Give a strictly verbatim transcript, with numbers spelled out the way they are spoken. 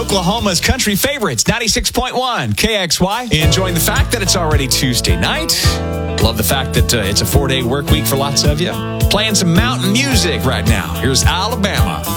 Oklahoma's country favorites, ninety-six point one K X Y. Enjoying the fact that it's already Tuesday night. Love the fact that uh, it's a four-day work week for lots of you. Playing some mountain music right now. Here's Alabama.